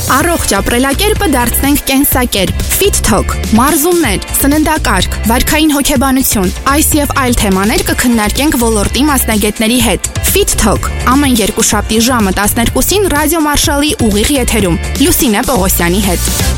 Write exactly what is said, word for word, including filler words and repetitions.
Առողջ ապրելակերպը դարձնենք կենսակերպ։ Fit Talk, մարզումներ, սննդակարգ, վարքային հոգեբանություն, այս եւ այլ թեմաներ կքննարկենք ոլորտի մասնագետների հետ։ Fit Talk ամեն երկուշաբթի ժամը տասներկուսին ռադիո Մարշալի ուղիղ եթերում Լուսինե Պողոսյանի հետ։